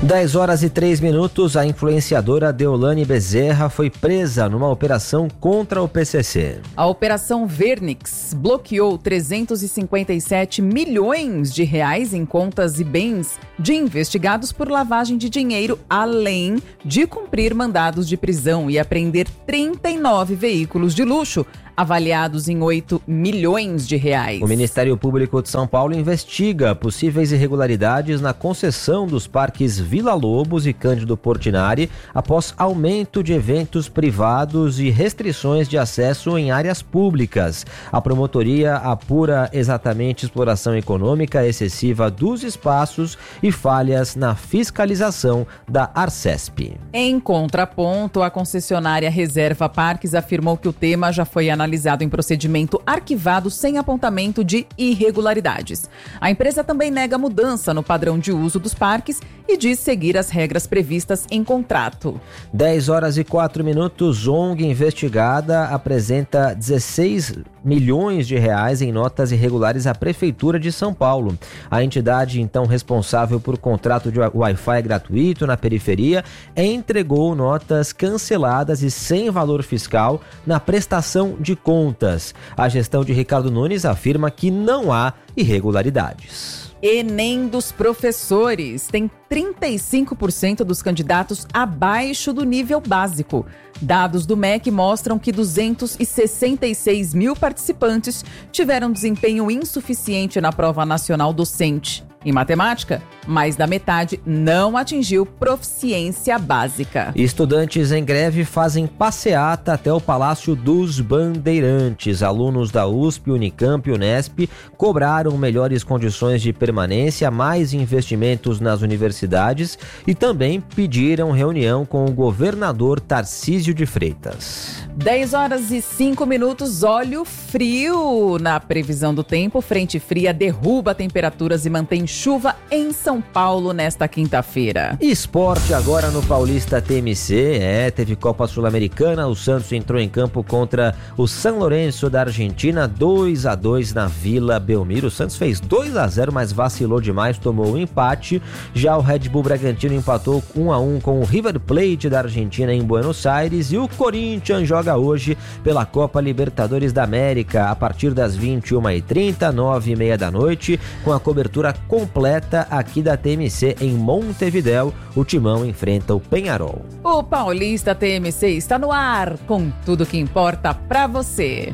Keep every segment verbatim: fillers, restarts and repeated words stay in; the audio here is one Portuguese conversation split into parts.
dez horas e três minutos, a influenciadora Deolane Bezerra foi presa numa operação contra o P C C. A Operação Vernix bloqueou trezentos e cinquenta e sete milhões de reais em contas e bens de investigados por lavagem de dinheiro, além de cumprir mandados de prisão e apreender trinta e nove veículos de luxo, avaliados em oito milhões de reais. O Ministério Público de São Paulo investiga possíveis irregularidades na concessão dos parques Vila Lobos e Cândido Portinari após aumento de eventos privados e restrições de acesso em áreas públicas. A promotoria apura exatamente exploração econômica excessiva dos espaços e falhas na fiscalização da Arcesp. Em contraponto, a concessionária Reserva Parques afirmou que o tema já foi analisado analisado em procedimento arquivado sem apontamento de irregularidades. A empresa também nega mudança no padrão de uso dos parques e diz seguir as regras previstas em contrato. dez horas e quatro minutos, O N G investigada apresenta dezesseis milhões de reais em notas irregulares à Prefeitura de São Paulo. A entidade, então responsável por contrato de Wi-Fi gratuito na periferia, entregou notas canceladas e sem valor fiscal na prestação de contas. A gestão de Ricardo Nunes afirma que não há irregularidades. Enem dos professores tem trinta e cinco por cento dos candidatos abaixo do nível básico. Dados do M E C mostram que duzentos e sessenta e seis mil participantes tiveram desempenho insuficiente na prova nacional docente. Em matemática, mais da metade não atingiu proficiência básica. Estudantes em greve fazem passeata até o Palácio dos Bandeirantes. Alunos da U S P, Unicamp e Unesp cobraram melhores condições de permanência, mais investimentos nas universidades e também pediram reunião com o governador Tarcísio de Freitas. dez horas e cinco minutos, olho frio na previsão do tempo. Frente fria derruba temperaturas e mantém chuva em São Paulo nesta quinta-feira. Esporte agora no Paulista T M C. É, teve Copa Sul-Americana. O Santos entrou em campo contra o San Lorenzo da Argentina, dois a dois na Vila Belmiro. O Santos fez dois a zero, mas vacilou demais, tomou um empate. Já o Red Bull Bragantino empatou um a um com o River Plate da Argentina em Buenos Aires. E o Corinthians joga hoje pela Copa Libertadores da América a partir das vinte e uma e trinta, nove e meia da noite, com a cobertura completa aqui da T M C em Montevidéu. O Timão enfrenta o Penharol. O Paulista T M C está no ar com tudo que importa pra você.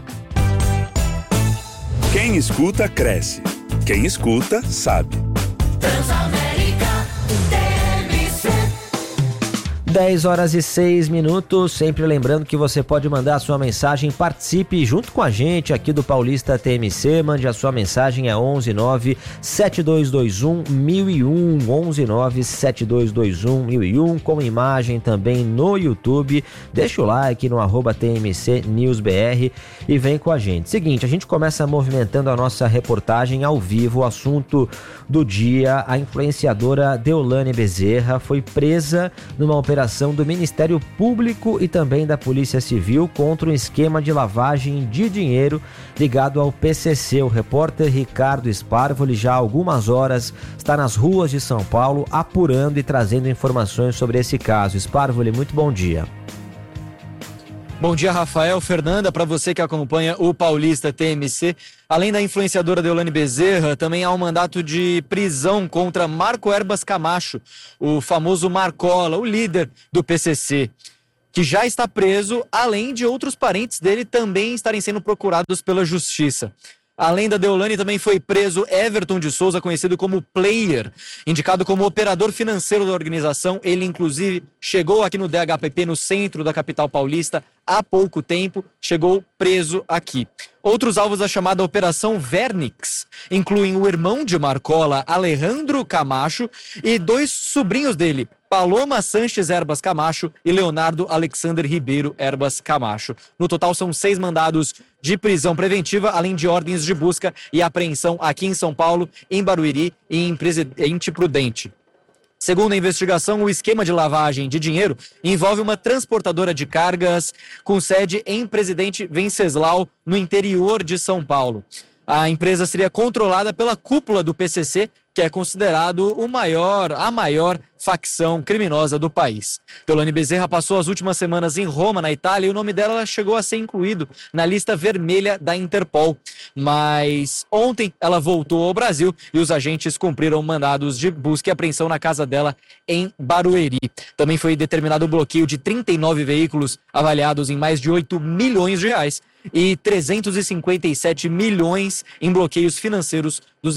Quem escuta, cresce. Quem escuta, sabe. dez horas e seis minutos, sempre lembrando que você pode mandar a sua mensagem, participe junto com a gente aqui do Paulista T M C, mande a sua mensagem a onze nove sete dois dois um mil e um, onze nove sete dois dois um mil e um, com imagem também no YouTube, deixa o like no arroba T M C News B R e vem com a gente. Seguinte, a gente começa movimentando a nossa reportagem ao vivo, o assunto do dia, a influenciadora Deolane Bezerra foi presa numa operação do Ministério Público e também da Polícia Civil contra um esquema de lavagem de dinheiro ligado ao P C C. O repórter Ricardo Sparvoli já há algumas horas está nas ruas de São Paulo apurando e trazendo informações sobre esse caso. Sparvoli, muito bom dia. Bom dia, Rafael, Fernanda, para você que acompanha o Paulista T M C. Além da influenciadora Deolane Bezerra, também há um mandato de prisão contra Marco Erbas Camacho, o famoso Marcola, o líder do P C C, que já está preso, além de outros parentes dele também estarem sendo procurados pela justiça. Além da Deolane, também foi preso Everton de Souza, conhecido como Player, indicado como operador financeiro da organização. Ele, inclusive, chegou aqui no D H P P, no centro da capital paulista, há pouco tempo, chegou preso aqui. Outros alvos da chamada Operação Vernix incluem o irmão de Marcola, Alejandro Camacho, e dois sobrinhos dele, Paloma Sanches Erbas Camacho e Leonardo Alexander Ribeiro Erbas Camacho. No total são seis mandados de prisão preventiva, além de ordens de busca e apreensão aqui em São Paulo, em Barueri e em Presidente Prudente. Segundo a investigação, o esquema de lavagem de dinheiro envolve uma transportadora de cargas com sede em Presidente Venceslau, no interior de São Paulo. A empresa seria controlada pela cúpula do P C C, que é considerado o maior, a maior facção criminosa do país. Deolane Bezerra passou as últimas semanas em Roma, na Itália, e o nome dela chegou a ser incluído na lista vermelha da Interpol. Mas ontem ela voltou ao Brasil e os agentes cumpriram mandados de busca e apreensão na casa dela em Barueri. Também foi determinado o bloqueio de trinta e nove veículos avaliados em mais de oito milhões de reais e trezentos e cinquenta e sete milhões em bloqueios financeiros dos